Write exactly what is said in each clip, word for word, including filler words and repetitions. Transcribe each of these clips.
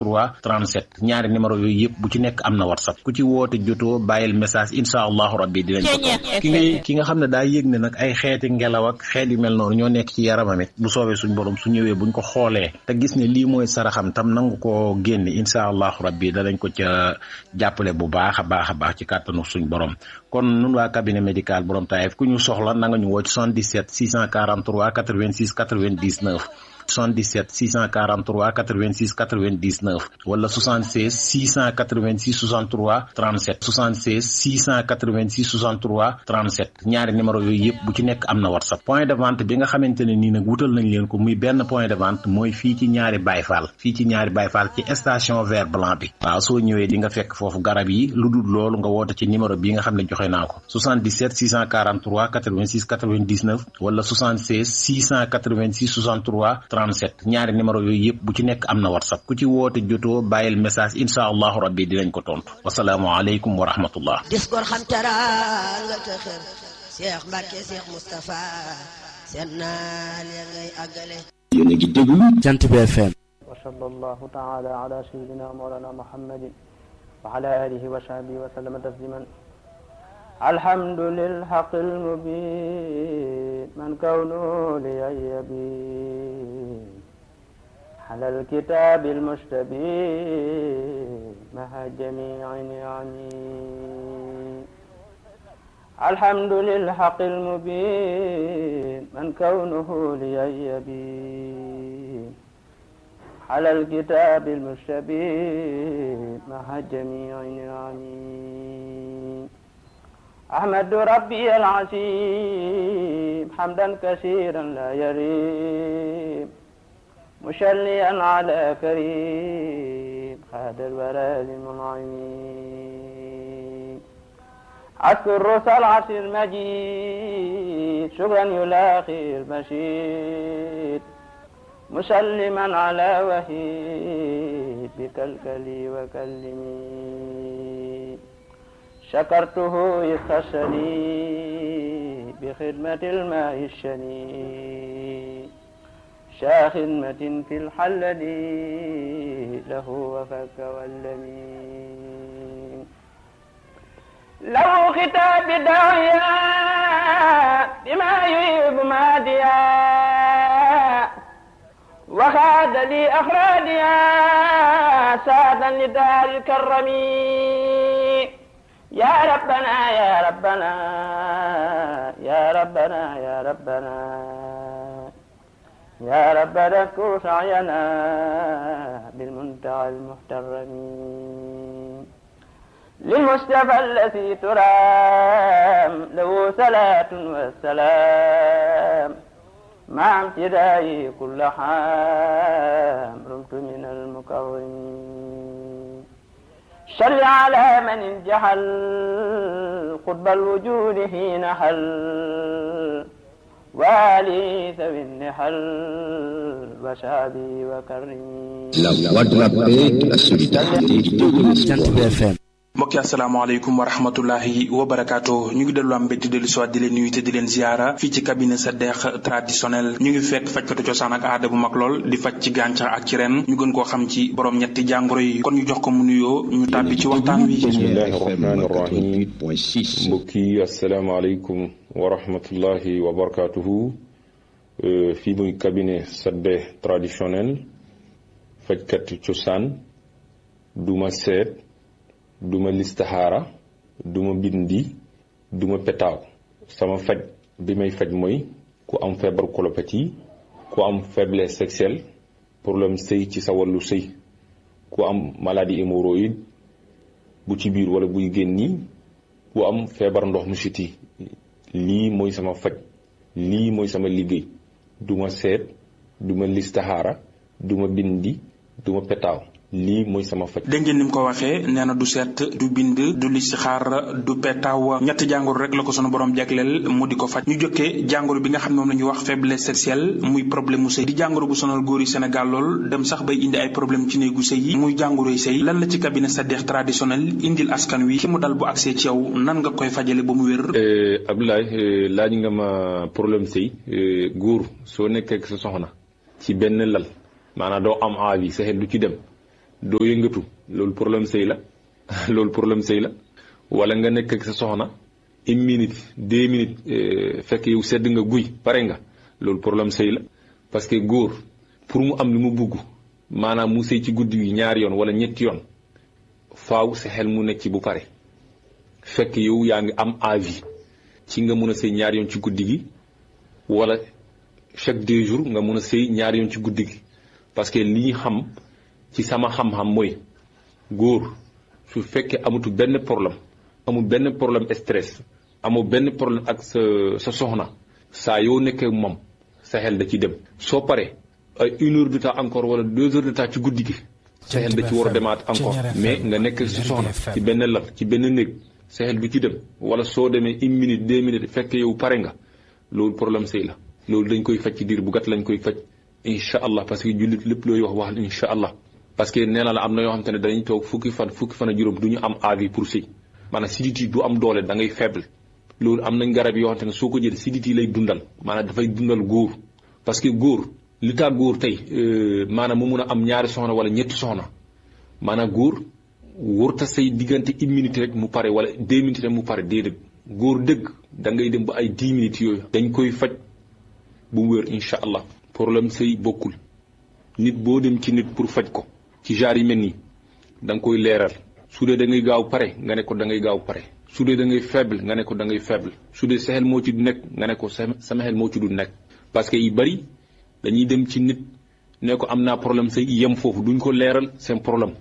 soixante-trois trente-sept ñaari numéro yooyu yëpp bu ci nekk am na WhatsApp ku ci woote jotoo bàyyil message insha allahu rabbi dinañ ko toog ki nga ki nga xam ne daa yëg ne nag ay xeeti ngelaw ak xeet yu mel noonu ñoo nekk ci yaramam it bu soobee suñ borom su ñëwee buñ ko xoolee te gis ne lii mooy saraxam tam nangu ko génne insha allahu rabbi danañ ko ca jàppale bu baax a baax a baax ci kàttanu suñ borom kon nun waa cabinet médical borom Taïf ku ñu soxla na nga ñu woo ci soixante-dix-sept six cent quarante-trois quatre-vingt-six quatre-vingt-dix-neuf soixante-dix-sept six cent quarante-trois quatre-vingt-six quatre-vingt-dix-neuf wala soixante-seize six cent quatre-vingt-six soixante-trois trente-sept soixante-seize six cent quatre-vingt-six soixante-trois trente-sept ñaari numéro yooyu yëpp bu ci nekk am na WhatsApp. point de vente bi nga xamante ne nii nag wutal nañ leen ko muy benn point de vente mooy fii ci ñaari Bayfal fii ci ñaari Bayfal ci station vert blanc bi waaw soo ñëwee di nga fekk foofu garab yi lu dul loolu nga woote ci numéro bi nga xam ne joxe naa ko soixante-dix-sept six cent quarante-trois quatre-vingt-six quatre-vingt-dix-neuf wala soixante-seize six cent quatre-vingt-six soixante-trois trente-sept ñaari numéro yooyu yëpp bu ci nekk am na WhatsApp ku ci woote jotoo bàyyil message insha allahu rabbi dinañ ko tontu wasalaamu aleykum wa rahmatullah dis gor xam teraanga te xër Cheikh Mbacke Cheikh Moustapha seen naal ya ngay àggale yéen a ngi déglu Jant bi F M wa sallallahu taala ala sayyidina mawlana muhammadin wa ala alihi wa sahbihi wa sallama tasliman alhamdulil haqqil mubin man kawnu li yabi على الكتاب المستبين مع جميع نعمه الحمد للحق المبين من كونه لي يبين على الكتاب المستبين مع جميع نعمه أحمد ربي العظيم حمدا كثيرا لا يريم مشليا على كريم خاد الورى المنعمين أذكر صلعة المجيد شكرا يلاقي المشيد مسلما على وحيد بكلكلي وكلمي شكرته إذ خشني بخدمة الماء الشنيد شاخدمة في الحلل له وفك واللمين له ختاب داعيا بما يهب ماديا وخاد لي أخراديا سادا لدار الكرم يا ربنا يا ربنا يا ربنا يا ربنا يا ربنا اذكر سعينا بالمنتهى المحترم للمصطفى الذي ترام له صلاة والسلام مع امتدائي كل حام رمت من المكرمين صل على من انجحل قطب الوجود حين حل والي ذوي النحل وشعبي وكرمي La voix de la paix, de la solidarité, Jant bi F M. mbokki asalaamaaleykum wa rahmatullahi wa barakaatu ñu ngi dellu am mbégte dellu soit di leen nuyu te di leen ziara fii ci cabinet Sadekh traditionnel ñu ngi fekk fajkatu cosaan ak aada bu mag lool di faj ci gàncax ak ci ren ñu gën koo xam ci borom ñetti jàngoro yi kon ñu jox ko mu nuyoo ñu tàbbi ci waxtaan wi. bismillahi rahmaani rahim mbokki asalaamaaleykum wa rahmatullahi wa barakaatuhu fii muy cabinet Sadekh traditionnel fajkatu cosaan duma seet duma listaxaara duma bindi duma petaaw sama faj bi may faj mooy ku am feebar colopathie ku am faiblesse sexuelle problème sëy ci sa wàllu sëy ku am maladie hémorroïde bu ci biir wala buy génni ku am feebar ndox mu siti lii mooy sama faj lii mooy sama liggéey duma seet duma listaxaara duma bindi duma petaaw lii mooy sama faj. dégg ngeen ni mu ko waxee nee na du seet du bind du listixaar du petaaw ñetti jàngoro rek la ko sunu borom jagleel mu di ko faj ñu jokkee jàngoro bi nga xam ne moom la ñuy wax faiblesse sexuelle muy problème mu sëy di jàngoro bu sonal góor yi Sénégal lool dem sax bay indi ay problème ci néegu sëy yi muy jàngoroy sëy lan la ci cabinet Sadekh traditionnel indil askan wi ki mu dal bu accès ci yow nan nga koy fajale ba mu wér. Abdoulaye laaj nga ma problème sëy góor soo nekkee ak sa soxna ci benn lal maanaam doo am envie sa xel du ci dem. doo yëngatu loolu problème sëy la loolu problème sëy la wala nga nekk ak sa soxna une minute deux minutes fekk yow sedd nga guy pare nga loolu problème sëy la parce que góor pour mu am li mu bugg maanaam mu sëy ci guddi gi ñaari yoon wala ñetti yoon faaw sa xel mu nekk ci bu pare fekk yow yaa ngi am avis ci nga mun a sëy ñaari yoon ci guddi gi wala chaque deux jours nga mun a sëy ñaari yoon ci guddi gi parce que li ñu xam ci sama xam-xam mooy góor su fekkee amatu benn problème amul benn problème stress amul benn problème ak sa sa soxna saa yoo nekkee moom sa xel da ci dem soo paree ay une heure de temps encore wala deux heures de temps ci guddi gi sa xel da ci war a demaat encore mais nga nekk sa soxna ci benn lal ci benn néeg sa xel du ci dem wala soo demee une minute deux minutes fekk yow pare nga loolu problème sëy la loolu dañ koy faj ci diir bu gàtt lañ koy faj incha allah parce que jullit lépp looy wax wax incha allah parce que nee na la am na yoo xam te ne dañuy toog fukki fan fukki fan a juróom du ñu am avis pour sëy maanaam sidit yi du am doole da ngay faible loolu am nañ garab yoo xam te ne soo ko jël sidit yi lay dundal maanaam dafay dundal góor parce que góor li tax góor tey maanaam mu mun a am ñaari soxna wala ñetti soxna maanaam góor wóorta say diggante une minute rek mu pare wala deux minutes rek mu pare déedéet góor dëgg da ngay dem ba ay dix minutes yooyu dañ koy faj bu mu wér incha allah problème sëy bokkul nit boo dem ci nit pour faj ko ci genre yi mel nii da nga koy leeral su dee da ngay gaaw pare nga ne ko da ngay gaaw pare su dee da ngay faible nga ne ko da ngay faible su dee sa xel moo ci du nekk nga ne ko sama xel moo ci du nekk parce que yi bari dañuy dem ci nit ne ko am naa problème sëy yem foofu duñ ko leeral seen problème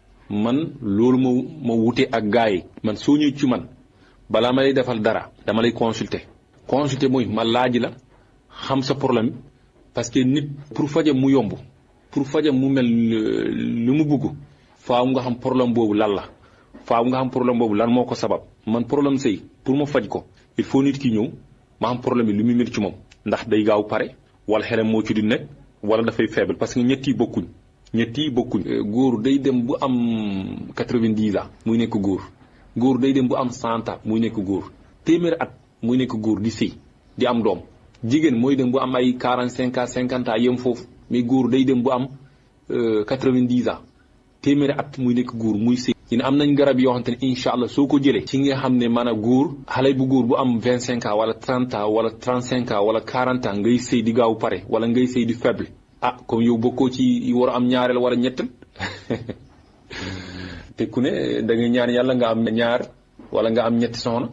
man loolu ma ma wute ak gars yi man soo ñëwee ci man balaa ma lay defal dara dama lay consulter consulter mooy ma laaj la xam sa problème parce que nit pour fajam mu yomb pour fajam mu mel lu mu bëgg faaw nga xam problème boobu lan la faaw nga xam problème boobu lan moo ko sabab man problème sëy pour ma faj ko il faut nit ki ñëw ma xam problème bi lu muy métti ci moom ndax day gaaw pare wala xelam moo ci di nekk wala dafay faible parce que ñett yi bokkuñ ñett yi bokkuñ góor day dem bu am quatre-vingt-dix ans muy nekk góor góor day dem bu am cent ans muy nekk góor téeméeri at muy nekk góor di sëy di am doom jigéen mooy dem bu am ay quarante-cinq ans cinquante ans yem foofu mais góor day dem bu am quatre-vingt-dix ans téeméeri at muy nekk góor muy sëy ñu ne am nañ garab yoo xamante ne incha allah soo ko jëlee ci nga xam ne maanaam góor xale bu góor bu am vingt cinq ans wala trente ans wala trente cinq ans wala quarante ans ngay sëy di gaaw pare wala ngay sëy di faible ah comme yow bokkoo ci war a am ñaareel wala ñettal te ku ne da nga ñaan yàlla nga am ñaar wala nga am ñetti soxna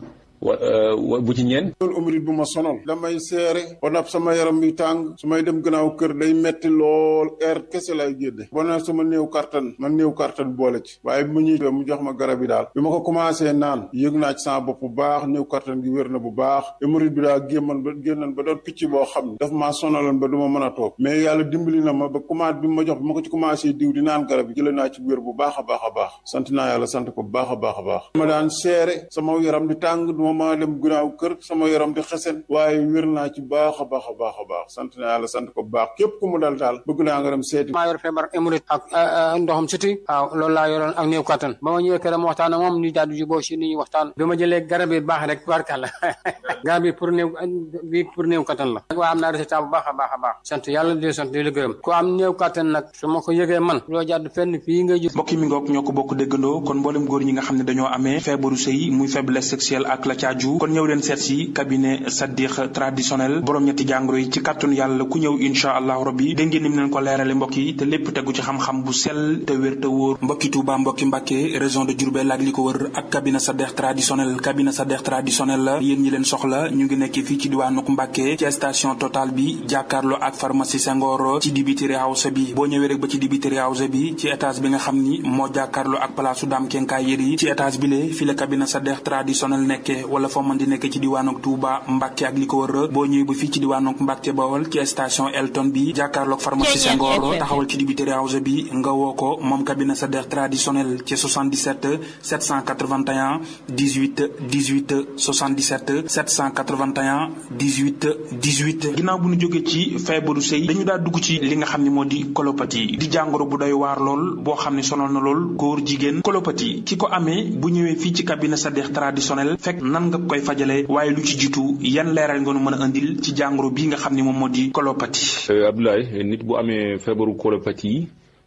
wa bu ci ñeen loolu umrit bu ma sonal damay seere ba nag sama yaram bi tàng su may dem gannaaw kër day metti lool air kese lay génne ba na sama néew kattan man néew kattan boole ci waaye bi ma ñuy mu jox ma garab yi daal bi ma ko commencé naan yëg naa ci sama bopp bu baax néew kattan gi wér na bu baax umrit bi daal gémman ba génnan ba doon picc boo xam ne daf maa sonaloon ba du ma mën a toog mais yàlla dimbali na ma ba commencé bi ma jox bi ma ko ci commencé diw di naan garab yi jëlee naa ci wér bu baax a baax a baax sant naa yàlla sant ko bu baax a baax a baax ma daan seere sama yaram di tàng ma dem gunaaw kër sama yaram di xesen waaye wér naa ci baax a baax a baax a baax sant naa yàlla sant ko bu baax képp ku mu dal daal bëgg naa nga dem seeti maa yor feebar hémorroïde ak ndoxam siti waaw loolu laa yoroon ak néew kattan ba ma ñëwee këram waxtaan ak moom ñu daal di juboo si ni ñu waxtaan bi ma jëlee garab yi baax rek barkalla garab yi pour néew bi pour néew kattan la waaw am naa résultat bu baax a baax a baax sant yàlla di sant di la gërëm ku am néew kattan nag su ma ko yëgee man loo jàdd fenn fii ngay jub mbokki mi ngoog ñoo ko bokk déggandoo kon mboolem góor ñi nga xam ne dañoo amee feebaru sëy muy faiblesse sexuelle ak la caaju kon ñëw leen seet si cabinet Sadikh traditionnel borom ñetti jàngoro yi ci kàttanu yàlla ku ñëw incha allahu rabbi dégg ngeen ni mu leen ko leerale mbokk yi te lépp tegu ci xam-xam bu sell te wér te wóor mbokki Touba mbokki Mbàkke région de Diourbel ak li ko wër ak cabinet Sadikh traditionnel cabinet Sadikh traditionnel la yéen ñi leen soxla ñu ngi nekk fii ci diwaanu Mbàkke ci station Total bi jàkkaarloo ak pharmacie Senghor ci dibiteri house bi boo ñëwee rek ba ci dibiteri house bi ci étage bi nga xam ni moo jàkkaarloo ak palaasu Dame Kenkaay Yeri ci étage bi le fi la cabinet Sadikh traditionnel nekke wala foo mën di nekk ci diwaanu Touba Mbàkke ak li ko wër boo ñëwee ba fii ci diwaanu Mbàkke Bawol ci station Elton bi jàkkaarloog pharmacie Senghor taxawal ci dibiteri house bi nga woo ko moom cabinet Sadikh traditionnel ci soixante-dix-sept sept cent quatre-vingt-un dix-huit dix-huit soixante-dix-sept sept cent quatre-vingt-un dix-huit dix-huit ginnaaw bu ñu jógee ci feebaru sëy dañu daa dugg ci li nga xam ne moo di colopathie di jàngoro bu doy waar lool boo xam ne sonal na lool góor jigéen colopathie ki ko amee bu ñëwee fii ci cabinet Sadikh traditionnel fekk nan nga koy fajale waaye lu ci jiitu yan leeral nga nu mën a indil ci jàngoro bii nga xam ne moom moo di colopathie. Abdoulaye nit bu amee feebaru colopathie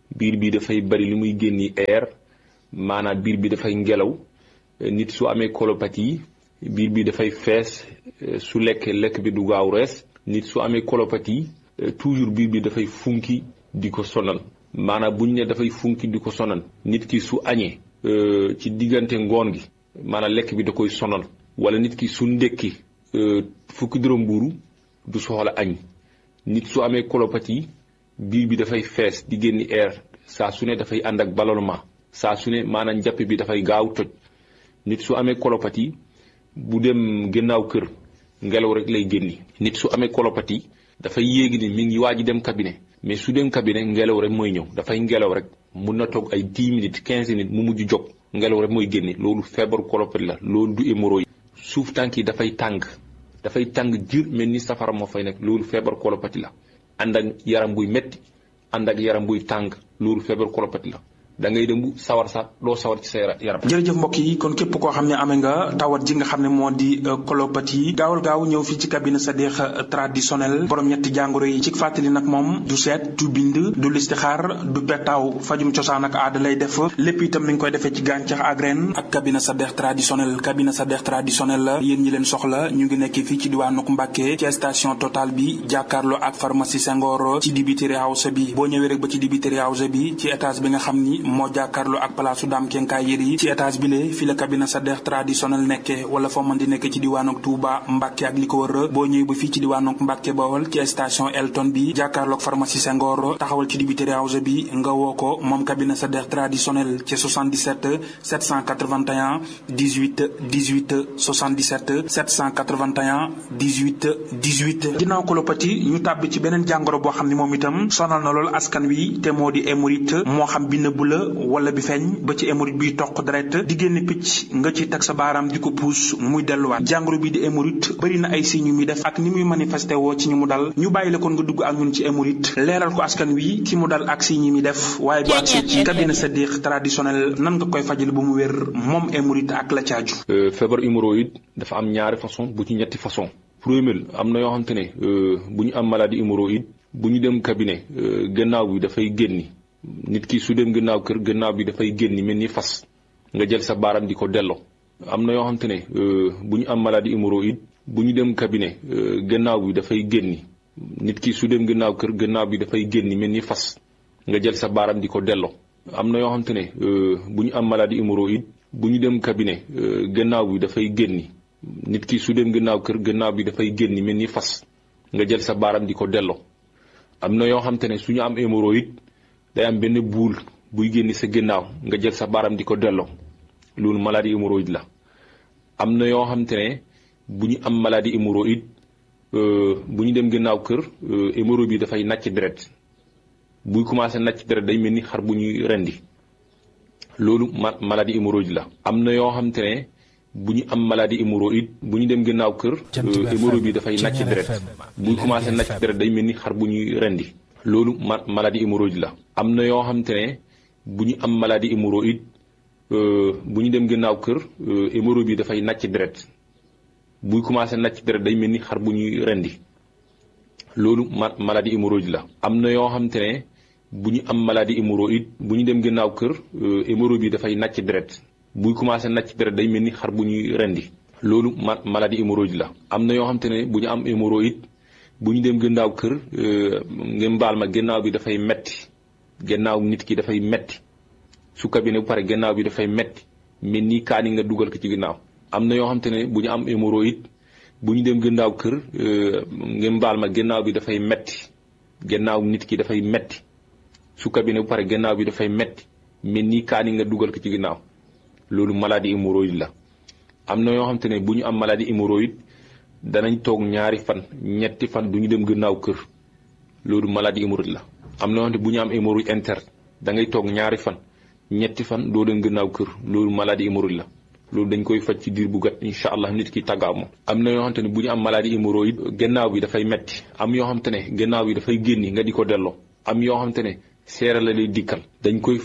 biir bi dafay bari lu muy génni air maanaam biir bi dafay ngelaw nit su amee colopathie biir bi dafay fees su lekk lekk bi du gaaw rees nit su amee colopathie toujours biir bi dafay funki di ko sonal maanaam buñ ne dafay funki di ko sonal nit ki su añee ci diggante ngoon gi maanaam lekk bi da koy sonal wala nit ki su ndekki fukki dërëm mbuuru du soxla añ nit su amee colopathie biir bi dafay fees di génni air saa su ne dafay ànd ak ballonnement saa su ne maanaam njàpp bi dafay gaaw toj nit su amee colopathie bu dem gannaaw kër ngelaw rek lay génni nit su amee colopathie dafay yéegi ni mi ngi waaj dem cabinet mais su dem cabinet ngelaw rek mooy ñëw dafay ngelaw rek mun na toog ay dix minutes quinze minutes mu mujj jóg ngelaw rek mooy génni loolu feebaru colopathie la loolu du hémorroïde suuf tànk yi dafay tàng dafay tàng jir mel ni safara moo fay nekk loolu feebaru colopathie la ànd ak yaram buy metti ànd ak yaram buy tàng loolu feebaru colopathie la da ngay dem bu sawar sax doo sawar ci sa yaram. jërëjëf mbokk yi kon képp koo xam ne amee nga tawat ji nga xam ne moo di colopathie gaawal gaaw ñëw fii ci cabinet Sadikh traditionnel borom ñetti jàngoro yi ci fàttali nag moom du seet du bind du listixaar du petaaw fajum cosaan ak aada lay def lépp itam mi ngi koy defee ci gàncax ak ren ak cabinet Sadikh traditionnel cabinet Sadikh traditionnel la yéen ñi leen soxla ñu ngi nekk fii ci diwaanu Mbàkke ci station Total bi jàkkaarloo ak pharmacie Senghor ci dibiteri house bi boo ñëwee rek ba ci dibiteri house bi ci étage bi nga xam ni moo jàkkaarloo ak palaasu Dame Kenkaay Yeri ci étage bi le fi la cabinet Sadikh traditionnel nekke wala foo mën di nekk ci diwaanu Touba Mbàkke ak li ko wër boo ñëwee ba fii ci diwaanu Mbàkke Bawol ci station Elton bi jàkkaarloo ak pharmacie Senghor taxawal ci dibiteri house bi nga woo ko moom cabinet Sadikh traditionnel ci soixante-dix-sept sept cent quatre-vingt-un dix-huit dix-huit soixante-dix-sept sept cent quatre-vingt-un dix-huit dix-huit ginnaaw colopathie ñu tàbbi ci beneen jàngoro boo xam ne moom itam sonal na lool askan wi te moo di hémorroïde moo xam bi nëbb la wala bi feeñ ba ci hémorroïde biy toq deret di génne picc nga ci teg sa baaraam di ko puus muy delluwaat jàngoro bi di hémorroïde bëri na ay signes yu muy def ak ni muy manifesté woo ci ñu mu dal ñu bàyyi la kon nga dugg ak ñun ci hémorroïde leeral ko askan wi ki mu dal ak signes yi muy def waaye bu agsee ci cabinet Sadikh traditionnel nan nga koy fajal bu mu wér moom hémorroïde ak la caaju. feebar hémorroïde dafa am ñaari façon bu ci ñetti façon premier am na yoo xam te ne bu ñu am maladie hémorroïde bu ñu dem cabinet gannaaw bi dafay génni nit ki su dem gannaaw kër gannaaw bi dafay génni mel ni fas nga jël sa baaram di ko delloo am na yoo xam te ne bu ñu am maladie hémorroïde bu ñu dem cabinet gannaaw bi dafay génni nit ki su dem gannaaw kër gannaaw bi dafay génni mel ni fas nga jël sa baaram di ko delloo am na yoo xam te ne bu ñu am maladie hémorroïde bu ñu dem cabinet gannaaw bi dafay génni nit ki su dem gannaaw kër gannaaw bi dafay génni mel ni fas nga jël sa baaram di ko delloo am na yoo xam te ne su ñu am hémorroïde day am benn buul buy génni sa gannaaw nga jël sa baaram di ko delloo loolu maladie hémorroïde la am na yoo xam te ne bu ñu am maladie hémorroïde bu ñu dem gannaaw kër hémorroïde bi dafay nàcc deret buy commencé nàcc deret day mel ni xar bu ñuy rendi loolu maladie hémorroïde la am na yoo xam te ne bu ñu am maladie hémorroïde bu ñu dem gannaaw kër hémorroïde bi dafay nàcc deret buy commencé nàcc deret day mel ni xar bu ñuy rendi loolu maladie hémorroïde la am na yoo xam te ne bu ñu am maladie hémorroïde bu ñu dem gannaaw kër hémorroïde bi dafay nàcc deret buy commencé nàcc deret day mel ni xar bu ñuy rendi loolu maladie hémorroïde la am na yoo xam te ne bu ñu am maladie hémorroïde bu ñu dem gannaaw kër hémorroïde bi dafay nàcc deret buy commencé nàcc deret day mel ni xar bu ñuy rendi loolu maladie hémorroïde la am na yoo xam te ne bu ñu am hémorroïde bu ñu dem gannaaw kër ngeen baal ma gannaaw bi dafay metti gannaaw nit ki dafay metti su cabinet bu pare gannaaw bi dafay metti mel ni kaani nga dugal ko ci gannaaw am na yoo xam te ne bu ñu am hémorroïde bu ñu dem gannaaw kër ngeen baal ma gannaaw bi dafay metti gannaaw nit ki dafay metti su cabinet bu pare gannaaw bi dafay metti mel ni kaani nga dugal ko ci gannaaw loolu maladie hémorroïde la am na yoo xam te ne bu ñu am maladie hémorroïde danañ toog ñaari fan ñetti fan du ñu dem gannaaw kër loolu maladie hémorroïde la am na yoo xam te bu ñu am hémorroïde interne da ngay toog ñaari fan ñetti fan doo dem gannaaw kër loolu maladie hémorroïde la loolu dañ koy faj ci diir bu gàtt incha allah nit ki tàggaaw moom am na yoo xam te ne bu ñu am maladie hémorroïde gannaaw bi dafay metti am yoo xam te ne gannaaw bi dafay génni nga di ko delloo am yoo xam te ne seera la lay dikkal dañ koy faj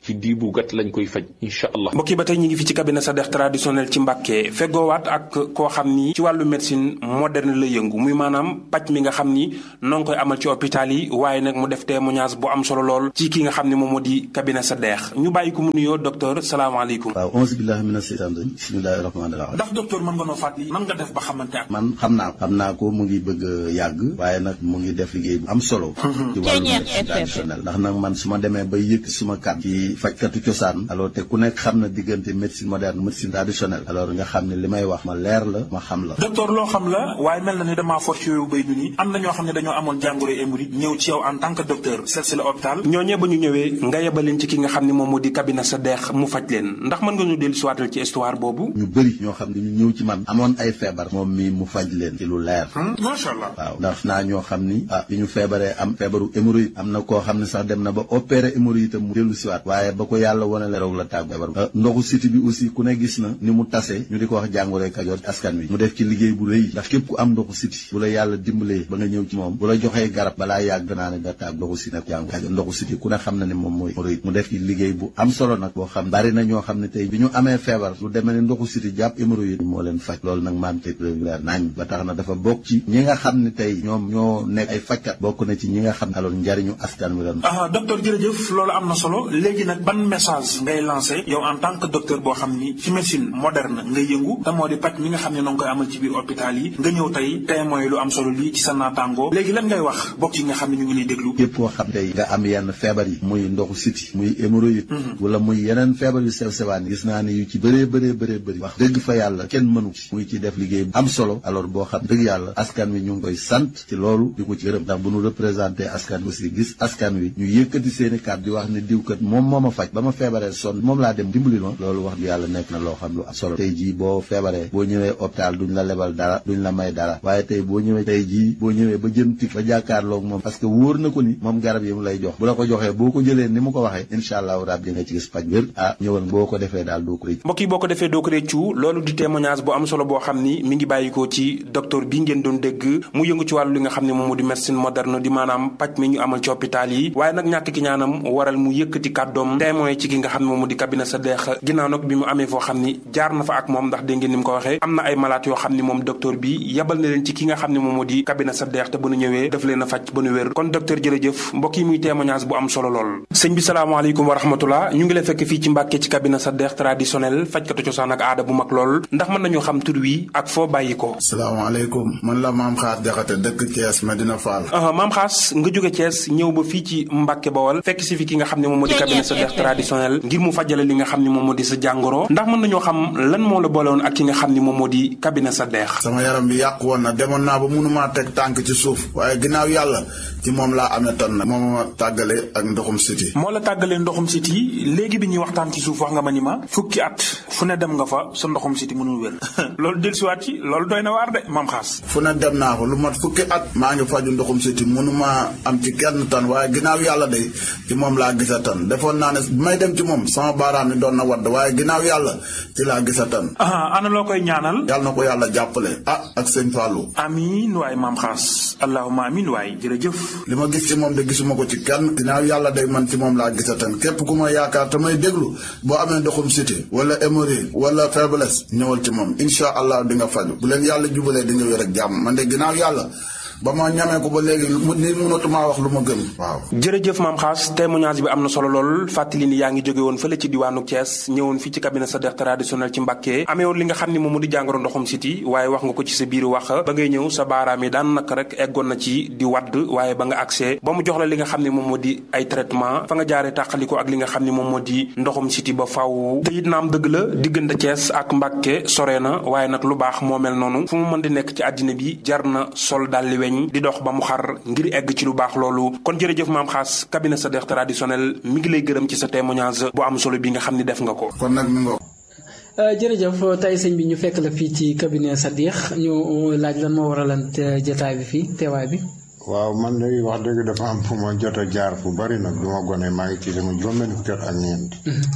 ci diir bu gàtt lañ koy faj incha allah. mbokk yi ba tey ñu ngi fi ci cabinet Sadekh traditionnel ci Mbàkke feggoowaat ak koo xam ni ci wàllu médecine moderne la yëngu muy maanaam paj mi nga xam ni noo ngi koy amal ci hôpital yi waaye nag mu def témoignage bu am solo lool ci ki nga xam ne moom moo di cabinet Sadekh ñu bàyyi ko mu nuyoo docteur salaamaaleykum. waaw onze billahi mina seytaan rajim bismillahi rahmaani rahim. ndax docteur mën nga noo fàttali nan nga def ba xamante ak. man xam naa xam naa ko mu ngi bëgg a yàgg waaye nag mu ngi def liggéey bu am solo. ci wàllu médecine traditionnelle ndax nag man su ma demee ba yëkk suma kat ci fajkatu cosaan alors te ku nekk xam na diggante médecine moderne médecine traditionnelle alors nga xam ne li may wax ma leer la ma xam la. docteur loo xam la waaye mel na ni damaa fort ci yooyu bay du ni am na ñoo xam ne dañoo amoon jàngoro hémorroïde ñëw ci yow en tant que docteur seet si la hôpital ñooñee ba ñu ñëwee nga yebaleen ci ki nga xam ne moom moo di cabinet Sadekh mu faj leen ndax mën nga ñu dellu si waatal ci histoire boobu. ñu bëri ñoo xam ne ñu ñëw ci man amoon ay feebar moom mi mu faj leen ci lu leer. macha allah waaw ndax naa ñoo xam ni ah bi ñu feebaree am feebaru hémorroïde am na koo xam ne sax dem na ba opéré hémorroïde itam mu dellu si waat waaye ba ko yàlla wane la roog la tàgg feebaru ndoxu siti bi aussi ku ne gis na ni mu tase ñu di ko wax jàngoro Kajoor askan wi mu def ci liggéey bu rëy ndax képp ku am ndoxu siti bu la yàlla dimbalee ba nga ñëw ci moom bu la joxee garab balaa yàgg naa ne nga tàgg ndoxu siti nag jàngoro Kajoor ndoxu siti ku ne xam na ne moom mooy hémorroïde mu def ci liggéey bu am solo nag boo xam bari na ñoo xam ne tey bi ñu amee feebar lu demee ne ndoxu siti jàpp hémorroïde moo leen faj loolu nag maam tey régulier nañ ba tax na dafa bokk ci ñi nga xam ne tey ñoom ñoo nekk ay fajkat bokk na ci ñi nga xam ne alors njariñu askan wi la. ah docteur jërëjëf loolu am na solo léegi nag ban message ngay lancé yow en tant que docteur boo xam ni ci médecine moderne nga yëngu te moo di paj mi nga xam ne noo ngi koy amal ci biir hôpital yi nga ñëw tey témoin lu am solo lii ci sa naataango léegi lan ngay wax bokk yi nga xam ne ñu ngi lay déglu. képp koo xam tey nga am yenn feebar yi muy ndoxu siti muy hémorroïde wala muy yeneen feebar yu sew sewaan gis naa ne yu ci bëree bëree bëree bëri wax dëgg fa yàlla kenn mënu ci muy ci def liggéey am solo alors boo xam dëgg yàlla askan wi ñu ngi koy sant ci loolu di ko ci gërëm ndax bu ñu représenté askan wi aussi gis askan wi ñu yëkkati seeni kàddu di wax ne diwkat moom moo ma faj ba ma feebaree sonn moom laa dem dimbali ma loolu wax di yàlla nekk na loo xam lu am solo tey jii boo feebaree boo ñëwee hôpital duñ la lebal dara duñ la may dara waaye tey boo ñëwee tey jii boo ñëwee ba jëm tik ba jàkkaarloog moom parce que wóor na ko ni moom garab yi mu lay jox bu la ko joxee boo ko jëlee ni mu ko waxee incha allahu rabbi nga ci gis paj wér ah ñëwal boo ko defee daal doo ko réccu mbokk yi boo ko defee doo ko réccu loolu di témoignage bu am solo boo xam ni mi ngi bàyyikoo ci docteur bi ngeen doon dégg mu yëngu ci wàllu li nga xam ne moom moo di médecine moderne di maanaam paj mi ñu amal ci hôpital yi waaye nag ñàkk ki ñaanam waral mu yëkkati kàddoom témoin ci ki nga xam ne moom moo di cabinet Sadekh ginnaaw nag bi mu amee foo xam ni jaar na fa ak moom ndax dégg ngeen ni mu ko waxee am na ay malade yoo xam ni moom docteur bi yabal na leen ci ki nga xam ne moom moo di cabinet Sadekh te bu nu ñëwee daf leen a faj ba nu wér kon docteur jërëjëf mbokk yi muy témoignage bu am solo lool sëñ bi salaamaaleykum wa rahmatullah ñu ngi lay fekk fii ci Mbàkke ci cabinet Sadekh traditionnel fajkatu cosaan ak aada bu mag lool ndax mën nañoo xam tur wi ak foo bàyyi ko. salaamaaleykum man la maam Xaas Jaxate dëkk Thiès Medina Fall. maam Xaas nga jóge Thiès ñëw ba fii ci Mbàkke Bawol fekk si fi ki nga xam ne moom moo di cabinet Sadekh traditionnel ngir mu fajale li nga xam ne moom moo di sa jàngoro ndax mën nañoo xam lan moo la boole woon ak ki nga xam ne moom moo di cabinet Sadekh. sama yaram bi yàqu woon na demoon naa ba mënumaa teg tànk ci suuf waaye ginnaaw yàlla ci moom laa amee tan nag moom ma tàggale ak ndoxum siti moo la tàggalee ndoxum siti léegi bi ñuy waxtaan ci suuf wax nga ma ni ma fukki at fu ne dem nga fa sa ndoxum siti mënul wér loolu dellusiwaat ci loolu doy na waar de maam Xaas. fu ne dem naa ko lu mat fukki at maa ngi faju ndoxum siti mënuma am ci kenn tan waaye ginnaaw yàlla de ci moom laa gisa tan defoon naa ne bi may dem ci moom sama baaraam yi doon na wadd waaye ginnaaw yàlla ci laa gisa tan ana loo koy ñaanal. yàlla na ko yàlla jàppale ah ak sëñ Fallou. amiin waay maam Xaas allahumma amiin waay jërëjëf. li ma gis ci moom de gisuma ko ci kenn ginnaaw yàlla day man ci moom laa gisa tan képp ku ma yaakaar te may déglu boo amee ndoxum siti wala hémorroïde wala faiblesse ñëwal ci moom incha allah di nga faju bu leen yàlla jubalee di nga wér ak jàmm man de ginnaaw yàlla ba ma ñamee ko ba léegi ni mënatumaa wax lu ma gëm waaw. jërëjëf maam Xaas témoignage bi am na solo lool fàttali ni yaa ngi jóge woon fële ci diwaanu Thiès ñëwoon fii ci cabinet Sadekh traditionnel ci Mbàkke amee woon li nga xam ne moom mu di jàngoro ndoxum siti waaye wax nga ko ci sa biir wax ba ngay ñëw sa baaraam yi daan naka rek eggoon na ci di wadd waaye ba nga accès ba mu jox la li nga xam ne moom moo di ay traitement fa nga jaaree tàqaliko ak li nga xam ne moom moo di ndoxum siti ba faw te it naam dëgg la diggante Thiès ak Mbàkke sore na waaye nag lu baax moo mel noonu fu mu mën di nekk ci àddina bi jar na sol dalli weñ di dox ba mu xar ngir egg ci lu baax loolu kon jërëjëf maam Xaas cabinet Sadekh traditionnel mi ngi lay gërëm ci sa témoignage bu am solo bi nga xam ni def nga ko. kon nag mi nga. jërëjëf tey sëñ bi ñu fekk la fii ci cabinet Sadekh ñu laaj lan moo waralan jotaay bi fii teewaay bi. waaw man de wax dëgg dafa am fu ma jot a jaar fu bari nag du ma gone maa ngi ci sama juróom-benn fukki at ak ñeent.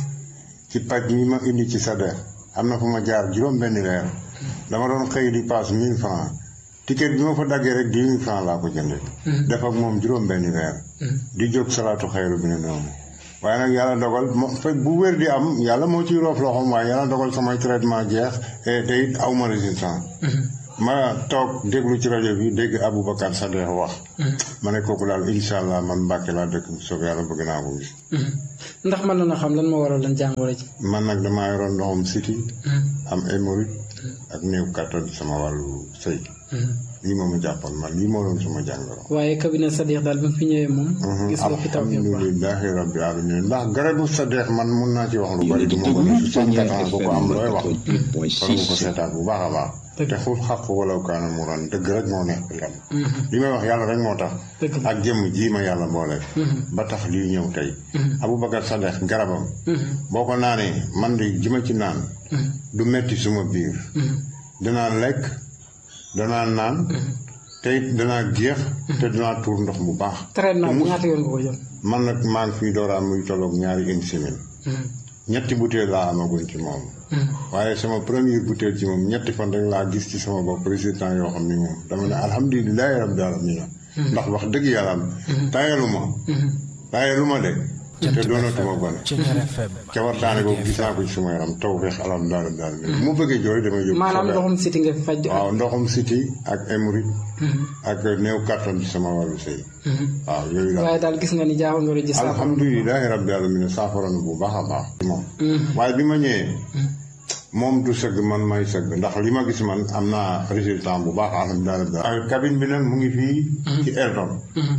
ci paj mi ma indi ci Sadekh am na fu ma jaar juróom-benn weer dama doon xëy di passe mille francs ticket bi ma fa daggee rek dix mille francs laa ko jëndee. def ak moom juróom benni weer. di jóg salaatu xayru bi ne noonu waaye nag yàlla dogal mo fekk bu wér di am yàlla moo ciy roof loxoom waaye yàlla dogal samay traitement jeex te it aw ma résultat ma toog déglu ci rajo bi dégg Aboubacar Sadekh wax ma ne kooku daal incha allah man Mbàkke laa dëkk bu soobee yàlla bëgg naa ko gis ndax mën na xam lan moo waral lan jàngoro ji man nag damaa yoroon ndoxum siti am hémorroïde ak néew kattan sama wàllu sëy lii moom ma jàppoon man lii moo doon sama jàngoro waaye cabinet Sadekh daal bi mu fi ñëwee moom gis nga fi taw alhamdulilahi rabbi alamin ndax garabu Sadekh man mun naa ci wax lu bari du ma ko ne soixante-quatre ans ko ko am looy wax kon mu ko seetaat bu baax a baax te xul xaq walaw kaana mu ran dëgg rek moo nekk lam li may wax yàlla rek moo tax ak jëmm ji ma yàlla boole ba tax lii ñëw tey Aboubacar Sadekh garabam boo ko naanee man di ji ma ci naan du metti suma biir danaa lekk danaa naan te it danaa géex te danaa tuur ndox bu baax traitement bi ñaata yoon nga ko jël man nag maa ngi fii dooraa muy tolloog ñaari une semaine ñetti butéel laa amaguñ ci moom waaye sama première butéel ci moom ñetti fan rek laa gis ci sama bopp résultat yoo xam ni moom dama ne alhamdulilahi rabbil alamin ndax wax dëgg yàlla am tayalu ma tayalu ma de te doonatuma gone ca wartaane boobu gis naa ko ci suma yaram taw feex alam daal daal bu ma bëggee jooy damay yóbbu maanaam ndoxum siti nga fi faj waaw ndoxum siti ak hémorroïde ak néew kattan ci sama wàllu sëy waaw yooyu la waaye daal gis nga ni jaaxal nga gis alhamdulilahi rabbil alamin saafara na bu baax a baax moom waaye bi ma ñëwee moom du sëgg man may sëgg ndax li ma gis man am naa résultat bu baax alhamdulilah cabine bi nag mu ngi fii ci Elton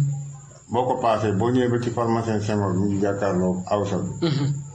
boo ko paasee boo ñëwee ba ci pharmacien Senghor bi ñu jàkkaarloo awsa bi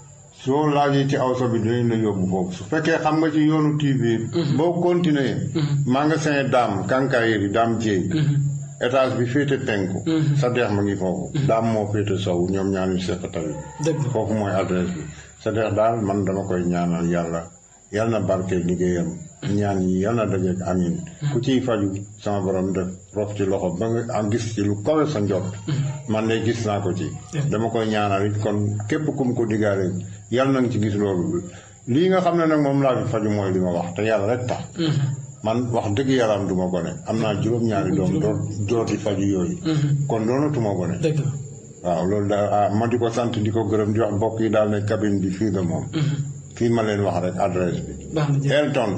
soo laajee ci awsa bi dinañ la yóbbu foofu su fekkee xam nga ci yoonu T V boo continuer magasin daam Kankayeri daam jéey étage bi féete penku Sadekh ma ngi foofu daam moo féete sow ñoom ñaanu seq tamit foofu mooy adresse bi Sadekh daal man dama koy ñaanal yàlla yàlla na barke liggéeyam ñaan yi yàlla na dajeek amin ku ciy faju sama borom def rof ci loxo ba nga am gis ci lu kawe sa njot man de gis naa ko ci dama koy ñaanal it kon képp ku mu ko diggaale yàlla na nga ci gis loolu lii nga xam ne nag moom laa fi faju mooy li ma wax te yàlla rek tax man wax dëgg yàlla am du ma gone am naa juróom-ñaari doom door door di faju yooyu kon doonatuma gone waaw loolu daal ma di ko sant di ko gërëm di wax mbokk yi daal ne cabine bi fii la moom fii ma leen wax rek adresse bi Elton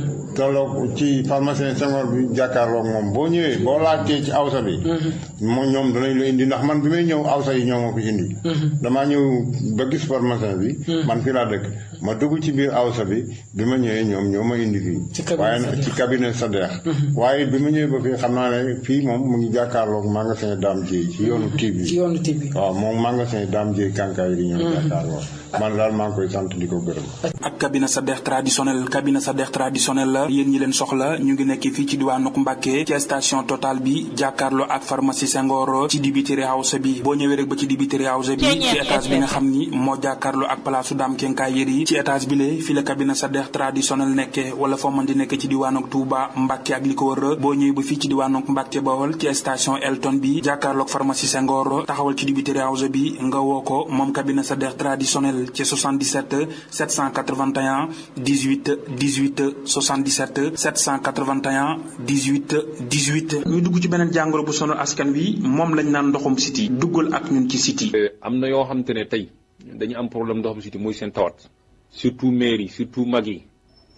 tolloog ci pharmacien Senghor bi jàkkaarloog moom boo ñëwee boo laajtee ci awsa bi moom ñoom danañ la indi ndax man bi may ñëw awsa yi ñoo ma fi indi damaa ñëw ba gis pharmacien bi man fii laa dëkk ma dugg ci biir awsa bi bi ma ñëwee ñoom ñoo ma indi fii waaye ci cabinet Sadekh waaye bi ma ñëwee ba fii xam naa ne fii moom mu ngi jàkkaarloog magasin Dame Dieye ci yoonu T V waaw moom magasin Dame Dieye Kankayeri yi ñoo jàkkaarloog man daal maa ngi koy sant di ko gërëm ak cabinet Sadekh traditionnel cabinet Sadekh traditionnel la yéen ñi leen soxla ñu ngi nekk fii ci diwaanu Mbàkke ci station Total bi jàkkaarloo ak pharmacie Senghor ci dibiteri house bi boo ñëwee rek ba ci dibiteri house bi ci étage bi nga xam ni moo jàkkaarloo ak place su Dame Kankayeri ci étage bi le fi la cabinet Sadekh traditionnel nekke wala foo mën di nekk ci diwaanu Touba Mbàkke ak li ko wër boo ñëwee ba fii ci diwaanu Mbàkke Bawol ci station Elton bi jàkkaarloo ak pharmacie Senghor taxawal ci dibiteri house bi nga woo ko moom cabinet Sadekh traditionnel ci soixante-dix-sept sept cent quatre-vingt-un dix-huit dix-huit soixante-dix-sept sept cent quatre-vingt-un dix-huit dix-huit. ñu dugg ci beneen jàngoro bu sonal askan wi moom lañ naan ndoxum siti duggal ak ñun ci siti. am na yoo xamante ne tey dañu am problème ndoxum siti muy seen tawat surtout mère yi surtout mag yi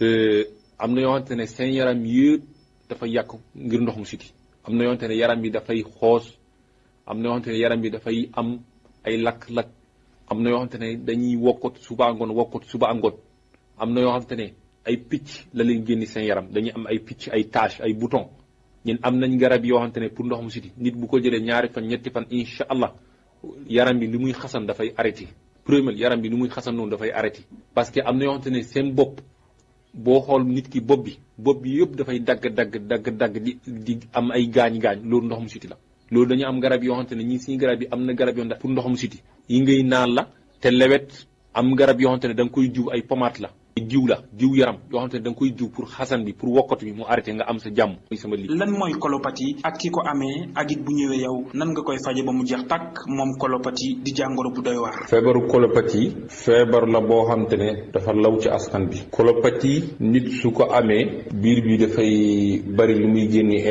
am na yoo xamante ne seen yaram yëpp dafa yàq ngir ndoxum siti am na yoo xamante ne yaram bi dafay xoos am na yoo xamante ne yaram bi dafay am ay lakk-lakk. am na yoo xamante ne dañuy wokkot suba ngoon wokkot suba ngoon am na yoo xamante ne ay picc la leen génni seen yaram dañuy am ay picc ay tache ay bouton ñun am nañ garab yoo xamante ne pour ndoxum siti nit bu ko jëlee ñaari fan ñetti fan incha allah yaram bi li muy xasan dafay arrêté premier yaram bi li muy xasan noonu dafay arrêté parce que am na yoo xamante ne seen bopp boo xool nit ki bopp bi bopp bi yëpp dafay dagg dagg dagg dagg di di am ay gaañ-gaañ loolu ndoxum siti la loolu dañu am garab yoo xamante ne ñii suñu garab yi am na garab yoo xamante pour ndoxum siti yi ngay naan la te lewet am garab yoo xamante ne da nga koy jiw ay pommade la jiw la jiw yaram yoo xamante ne da nga koy jiw pour xasan bi pour wokkatu bi mu arrêté nga am sa jàmm muy sama lii lan mooy colopathie ak ki ko amee ak it bu ñëwee yow nan nga koy faje ba mu jeex tàkk moom colopathie di jàngoro bu doy waar. feebaru colopathie feebar la boo xamante ne dafa law ci askan bi colopathie nit su ko amee biir bi dafay bari lu muy génni air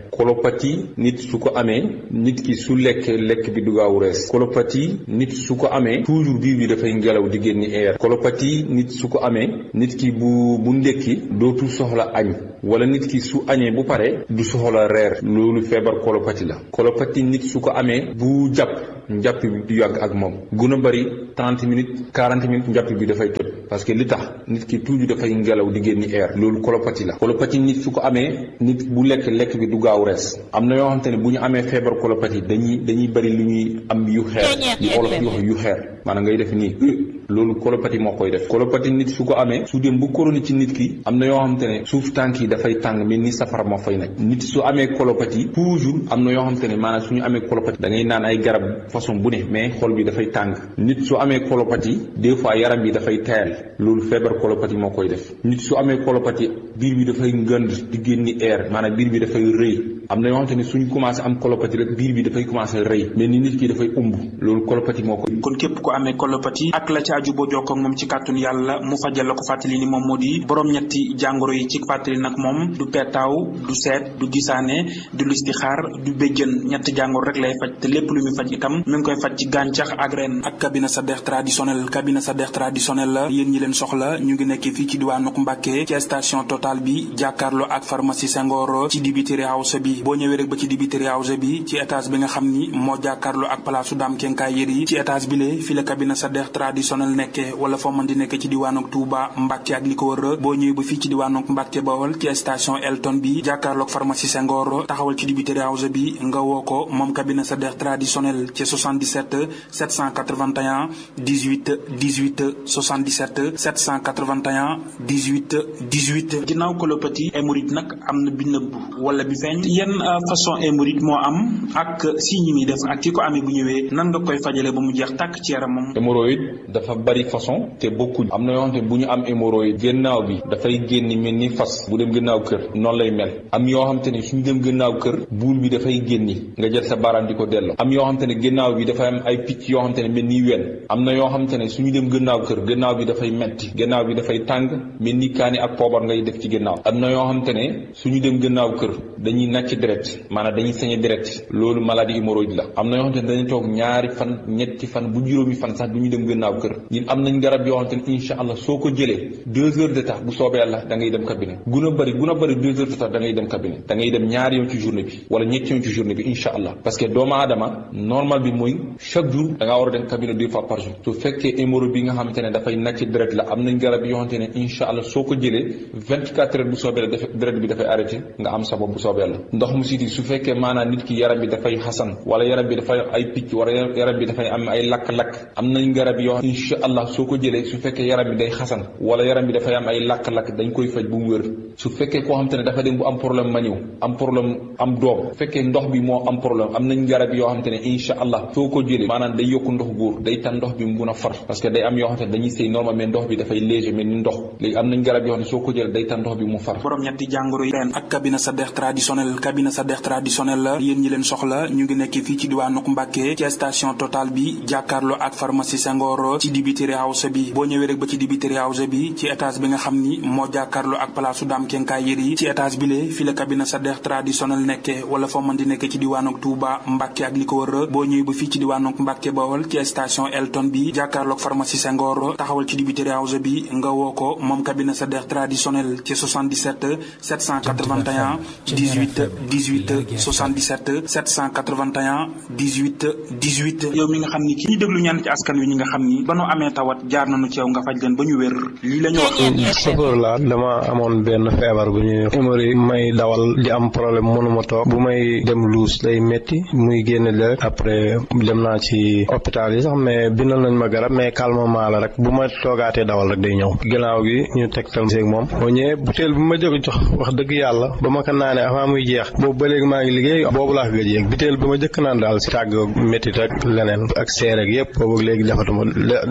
colopathie nit su ko amee nit ki su lekk lekk bi du gaaw rees colopathie nit su ko amee toujours biir bi dafay ngelaw di génni air colopathie nit su ko amee nit ki bu bu ndekki dootul soxla añ wala nit ki su añee bu pare du soxla reer loolu feebar colopathie la colopathie nit su ko amee bu jàpp njàpp bi du yàgg ak moom gën a bëri trente minutes quarante minutes njàpp bi dafay toj parce que li tax nit ki toujours dafay ngelaw di génni air loolu colopathie la colopathie nit su ko amee nit bu lekk lekk bi du gaaw rees am na yoo xamante ne bu ñu amee feebar colopathie dañuy dañuy bëri lu ñuy am yu xeer yu olof yu wax yu xeer maanaam ngay def nii loolu colopathie moo koy def colopathie nit su ko amee su dem bu koroni ci nit ki am na yoo xamante ne suuf tànk yi dafay tàng mel ni safara moo fay nekk nit su amee colopathie toujours am na yoo xamante ne maanaam suñu amee colopathie da ngay naan ay garab façon bu ne mais xol bi dafay tàng nit su amee colopathie des fois yaram bi dafay tayal loolu feebar colopathie moo koy def nit su amee colopathie biir bi dafay ngënd di génni air maanaam biir bi dafay rëy am na yoo xamante ne suñu commencé am colopathie rek biir bi dafay commencé rëy mais ni nit ki dafay umb loolu colopathie moo koy. kon képp ku amee colopathie ak la ci aju boo jokkoo ak moom ci kàttanu yàlla mu fajal la ko fàttali ni moom moo di borom ñetti jàngoro yi ci fàttali nag moom du peetaaw du seet du gisaane du listixaar du béjjën ñetti jàngoro rek lay faj te lépp lu muy faj itam mi ngi koy faj ci gàncax ak ren ak cabinet Sadekh traditionnel cabinet Sadekh traditionnel la yéen ñi leen soxla ñu ngi nekk fii ci diwaanu Mbàkke ci station Total bi jàkkaarloo ak pharmacie Senghor ci dibiteri house bi boo ñëwee rek ba ci dibiteri house bi ci étage bi nga xam ni moo jàkkaarloo ak place Dame Kenkaay Yeri ci étage bi le fi la cabinet Sadekh traditionnel nekkee wala foo mën di nekk ci diwaanu Touba Mbàkke ak li ko wër boo ñëwee ba fii ci diwaanu Mbàkke Bawol ci station Elton bi jàkkaarloo ak pharmacie Senghor taxawal ci dibiteri house bi nga woo ko moom cabinet Sadekh traditionnel ci soixante-dix-sept sept cent quatre-vingt-un dix-huit dix-huit soixante-dix-sept sept cent quatre-vingt-un dix-huit dix-huit. ginnaaw colopathie hémorroïde nag am na bi nëbb wala bi feeñ yenn façon hémorroïde moo am ak signe yi muy def ak ki ko amee bu ñëwee nan nga koy fajale ba mu jeex tàkk ci yaramam. hémorroïde dafa bari façon te bokkuñ am na yoo xamante ne bu ñu am hémorroïde gannaaw bi dafay génn mel ni fas bu dem gannaaw kër noonu lay mel am yoo xamante ne suñu dem gannaaw kër buul bi dafay génni nga jël sa baaraam di ko delloo am yoo xamante ne gannaaw bi dafay am ay picc yoo xamante ne mel ni wen am na yoo xamante ne suñu dem gannaaw kër gannaaw bi dafay metti gannaaw bi dafay tàng mel ni kaani ak poobar ngay def ci gannaaw am na yoo xamante ne suñu dem gannaaw kër dañuy nàcc deret maanaam dañuy sañe deret loolu maladie hémorroïde la am na yoo xamante ne dañuy toog ñaari fan ñetti fan bu juróomi fan sax du ñu dem gannaaw kër ñun am nañ garab yoo xamante ne incha allah soo ko jëlee deux heures de temps bu soobee yàlla da ngay dem cabinet gun a bëri gun a bëri deux heures de temps da ngay dem cabinet da ngay dem ñaari yoon ci journée bi wala ñetti yoon ci journée bi incha allah parce que doomu aadama normal bi mooy chaque jour da ngaa war a dem cabinet deux fois par jour su fekkee hémorroïde bi nga xamante ne dafay nàcc deret la am nañ garab yoo xamante ne incha allah soo ko jëlee vingt quatre heures bu soobee la deret bi dafay arrêté nga am sa bopp bu soobee yàlla ndox mu siti su fekkee maanaam nit ki yaram bi dafay xasan wala yaram bi dafay ay picc wala yaram bi dafay am ay lakk-lakk am nañ garab yoo incha allah soo ko jëlee su fekkee yaram bi day xasan wala yaram bi dafay am ay lakk-lakk dañ koy faj bu mu wér su fekkee koo xamante ne dafa dem bu am problème maniw am problème am doom su fekkee ndox bi moo am problème am nañ garab yoo xamante ne incha allah soo ko jëlee maanaam day yokku ndox góor day tan ndox bi mu mun a far parce que day am yoo xamante ne dañuy sëy normal mais ndox bi dafay léger mais ni ndox léegi am nañ garab yoo xam ne soo ko jëlee day tan ndox bi mu far borom ñetti jàngoro yi ren ak cabinet Sadekh traditionnel cabinet Sadekh traditionnel la yéen ñi leen soxla ñu ngi nekk fii ci diwaanu Mbàkke ci station Total bi jàkkaarloo ak pharmacie Senghor ci dibiteri house bi boo ñëwee rek ba ci dibiteri house bi ci étage bi nga xam ni moo jàkkaarloo ak place Dame Kenkaay Yeri ci étage bi le fi la cabinet Sadekh traditionnel nekke wala foo mën di nekk ci diwaanu Touba Mbàkke ak li ko wër boo ñëwee ba fii ci diwaanu Mbàkke Bawol ci station Elton bi jàkkaarloo ak pharmacie Senghor taxawal ci dibiteri house bi nga woo ko moom cabinet Sadekh traditionnel ci soixante-dix-sept sept cent quatre-vingt-un dix-huit dix-huit soixante-dix-sept sept cent quatre-vingt-un dix-huit dix-huit. yow mi nga xam ni ki ñu déglu ñaan ci askan wi ñi nga xam ni ba nu amee tawat jaar nañu ci yow nga faj leen ba ñu wér lii la ñu wax. sofër la dama amoon benn feebar bu ñuy hémorroïde may dawal di am problème mënuma toog bu may dem luus day métti muy génne deret après dem naa ci hôpital yi sax mais bindal nañ ma garab mais calmement la rek bu ma toogaatee dawal rek day ñëw ginnaaw gi ñu tegtal seeg moom boo ñëwee butéel bu ma jóg jox wax dëgg yàlla ba ma ko naanee avant muy jeex boobu ba léegi maa ngi liggéey boobu laa ko gëj yéeg butéel bi ma jëkk naan daal si tàgg métti ak leneen ak seer ak yëpp boobu léegi defatuma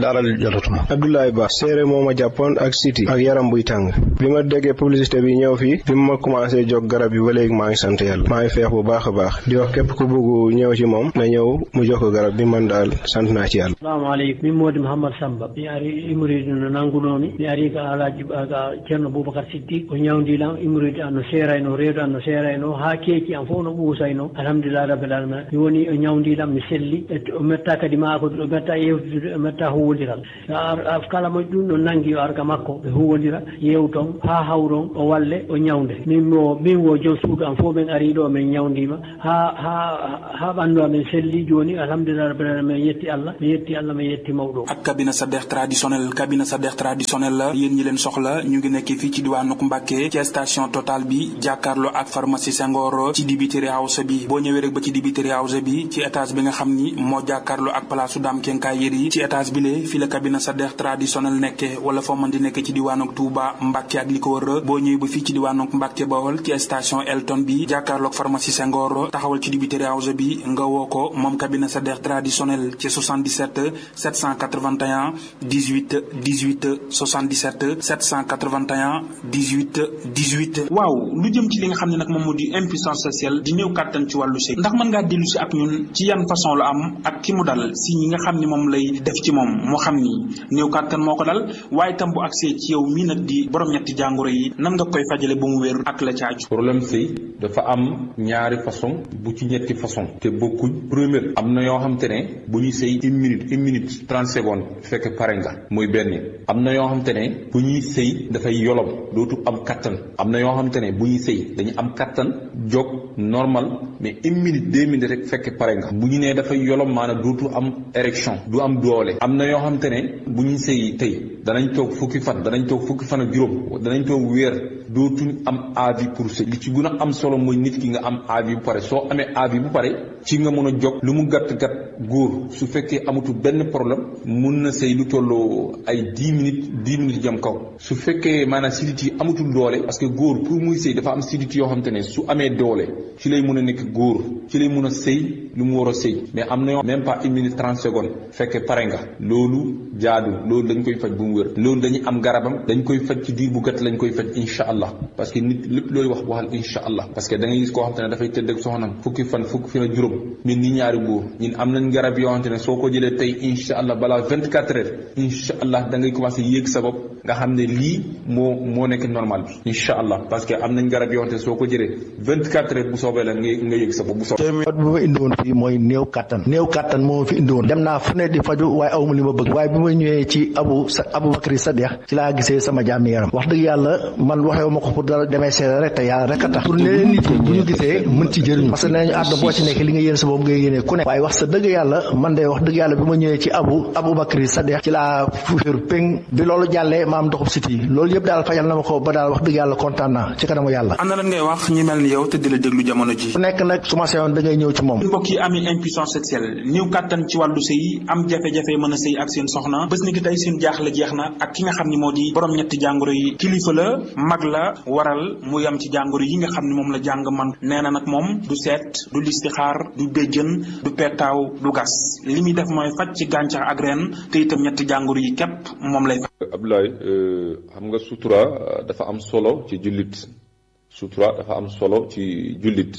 dara jotatuma. Abdoulaye Ba séeré moo ma jàppoon ak siti ak yaram buy tàng bi ma déggee publicité bi ñëw fii bi ma commencé jóg garab yi ba léegi maa ngi sant yàlla maa ngi feex bu baax a baax di wax képp ku bëgg ñëw ci moom na ñëw mu jox ko garab bi man daal sant naa ci yàlla. Assalamualeykum min modi Mouhammad Samba mi ari imoride no nangunomi mi ari ka alaji ga ceerno Boubacar Siddiq ko ñawdilam imoride an no seerayno reedo an no seerayno ha keeki an fof no ɓuusayno alhamdulillah rabbil alamin mi woni ñawdilam mi selli o metta kadi ma ko o metta yewtude o metta huwodiral kala mo ɗum ɗo nangi o arka makko ɓe huwodira yewton ha hawron o walle o ñawde min wo min wo joom suudu an fof min ari ɗo min ñawdima ha ha ha ɓandu amen selli joni alhamdulillah rabbil alamin mi yetti Allah mi yetti Allah mi yetti mawɗo ak cabinet Sadekh traditionnel cabinet Sadekh traditionnel la yéen ñi leen soxla ñu ngi nekk fii ci diwaanu Mbacké ci station Total bi jàkkaarloo ak pharmacie Senghor ci dibiteri house bi boo ñëwee rek ba ci dibiteri house bi ci étage bi nga xam ni moo jàkkaarloo ak place Dame Kenkaay Yeri ci étage bi le fi la cabinet Sadekh traditionnel nekke wala foo mën di nekk ci diwaanu Touba Mbacké ak li ko wër boo ñëwee ba fii ci diwaanu Mbacké Bawol ci station Elton bi jàkkaarloo ak pharmacie Senghor taxawal ci dibiteri house bi nga woo ko moom cabinet Sadekh traditionnel ci soixante-dix-sept sept cent quatre-vingt-un dix-huit dix-huit soixante-dix-sept sept cent quatre-vingt-un dix-huit dix-huit. waaw lu jëm ci li nga xam ne nag moom moo di impuissance sexuelle di néew kàttan ci wàllu sëy ndax mën ngaa dellu si ak ñun ci yan façon la am ak ki mu dal si ñi nga xam ne moom lay def ci moom moo xam ni néew kàttan moo ko dal waaye tam bu agsee ci yow mii nag di borom ñetti jàngoro yi nan nga koy fajale ba mu wér ak la caaju. problème sëy dafa am ñaari façon bu ci ñetti façon te bokkuñ. première am na yoo xam te ne bu ñuy sëy une minute une minute trente secondes fekk pare nga muy benn am na yoo xam te ne bu ñuy sëy dafay yolom dootu am kattan am na yoo xam te ne bu ñuy sëy dañu am kattan jóg normal mais une minute deux minutes rek fekk pare nga bu ñu nee dafay yolom maanaam dootu am érection du am doole am na yoo xam te ne bu ñuy sëy tey danañ toog fukki fan danañ toog fukki fan ak juróom danañ toog weer dootuñ am avis pour sëy li ci gën a am solo mooy nit ki nga am avis bu pare soo amee avis bu pare ci nga mën a jóg lu mu gàtt gàtt góor su fekkee amatul benn problème mun na sëy lu tolloo ay dix minutes dix minutes jëm kaw su fekkee maanaam sidit yi amatul doole parce que góor pour muy sëy dafa am sidit yoo xam te ne su amee doole ci lay mën a nekk góor ci lay mën a sëy lu mu war a sëy mais am na yoo même pas une minute trente secondes fekkee pare nga loolu jaadu loolu dañ koy faj bu mu wér loolu dañuy am garabam dañ koy faj ci diir bu gàtt lañ koy faj insha allah parce que nit lépp looy wax waxal insha allah parce que da ngay gis koo xam te ne dafay tëdd ak soxnam fukki fan fukki fan ak juróom min ni ñaari góor ñun am nañ garab yoo xam te ne soo ko jëlee tey insha allah balaa vingt quatre heures insha allah da ngay commencé yéeg sa bopp nga xam ne lii moo moo nekk normal bi insha allah parce que am nañ garab yoo xam te ne soo ko jëlee vingt quatre heures bu soobee la nga nga yéeg sa bopp bu soobee. bu ma indi woon fii mooy néew kattan néew kattan moo fi indi woon dem naa fu ne di faju waaye awma li ma bëgg waaye bi ma ñëwee ci abu sa Aboubacry Sadekh ci laa gisee sama jàmmi yaram wax dëgg yàlla man waxee ma ko pour dara demee seere rek te yàlla rek a tax pour ne nit ñi bu ñu gisee mën ci jëriñu parce que nee nañu àdduna boo ci nekk li nga yéene sa bopp nga yéene ku ne waaye wax sa dëgg yàlla man de wax dëgg yàlla bi ma ñëwee ci abu Aboubacry Sadekh ci laa fuuféeru péng bi loolu jàllee ma am ndoxum siti loolu yëpp daal fajal na ma ko ba daal wax dëgg yàlla kontaan naa ci kanamu yàlla. am na lan ngay wax ñi mel ni yow te di la déglu jamono ji ku nekk nag su ma seyoon da ngay ñëw ci moom. mbokk yi amee impuissance sexuelle néew kàttan ci wàllu sëy am jafe-jafe mën a sëy ak seen soxna bés ni ki tey seen jaaxle jeex na ak ki nga xam ni moo di borom ñetti jàngoro yi kilifa la mag la waral mu yam ci jàngoro yi nga xam ni moom la jàng man nee na nag moom du seet du listixaar du béjjën du pettaaw du gas li muy def mooy faj ci gàncax ak ren te itam ñetti jàngoro yi képp moom lay faj. Abdoulaye xam nga sutura dafa am solo ci jullit sutura dafa am solo ci jullit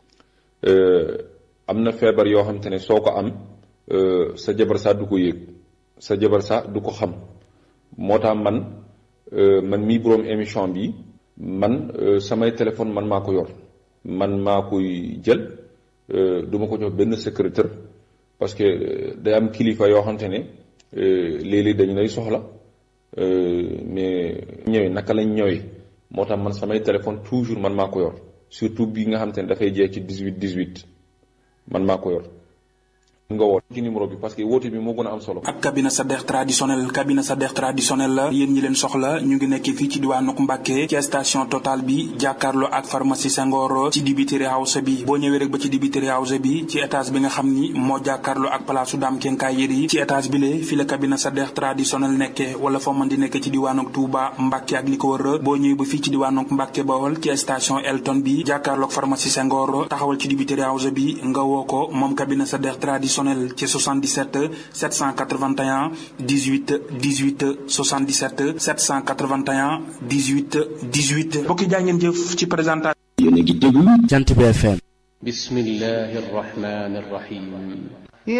am na feebar yoo xam te ne soo ko am sa jabar sax du ko yëg sa jabar sax du ko xam moo tax man man mii boroom émission bi man samay téléphone man maa ko yor man maa koy jël du ma ko jox benn secrétaire parce que day am kilifa yoo xam te ne léeg-léeg dañu lay soxla mais ñëwee naka lañ ñëwee moo tax man samay téléphone toujours man maa ko yor surtout bi nga xam te ne dafay jeex ci dix-huit dix-huit man maa ko yor nga woote ci numéro bi parce que woote bi moo gën a am solo. ak cabinet Sadekh traditionnel cabinet Sadekh traditionnel la yéen ñi leen soxla ñu ngi nekk fii ci diwaanu Mbacké ci station Total bi jàkkaarloo ak pharmacie Senghor ci dibiteri house bi boo ñëwee rek ba ci dibiteri house bi ci étage bi nga xam ni moo jàkkaarloo ak place Dame Kenkaay Yeri ci étage bi le fi la cabinet Sadekh traditionnel nekkee wala foo mën di nekk ci diwaanu Touba Mbacké ak li ko wër boo ñëwee ba fii ci diwaanu Mbacké Bawol ci station Elton bi jàkkaarloo ak pharmacie Senghor taxawal ci dibiteri house bi nga woo ko moom cabinet Sadekh traditionnel sonel ci soixante-dix-sept sept cent quatre-vingt-un dix-huit dix-huit soixante-dix-sept sept cent quatre-vingt-un dix-huit dix-huit. mbokki jaa ngeen jëf ci présentation. yéen a ngi déglu Jant bi F M. bismillahi rahmani rahim.